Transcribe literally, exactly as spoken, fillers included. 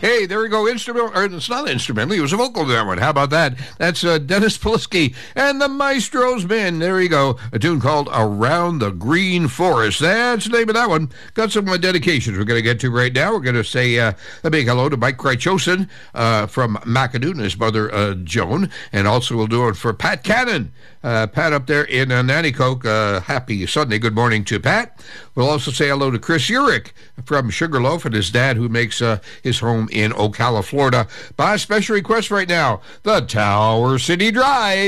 Hey, there we go. Instrumental, or it's not instrumental. He was a vocal in that one. How about that? That's uh, Dennis Polisky and the Maestro's Men. There you go. A tune called Around the Green Forest. That's the name of that one. Got some uh, dedications we're going to get to right now. We're going to say uh, a big hello to Mike Krychosin uh, from McAdoo and his mother uh, Joan. And also we'll do it for Pat Cannon. Uh, Pat up there in uh, Nanticoke. Uh, happy Sunday. Good morning to Pat. We'll also say hello to Chris Urich from Sugarloaf and his dad who makes uh, his home in Ocala, Florida. By special request right now, the Tower City Drive.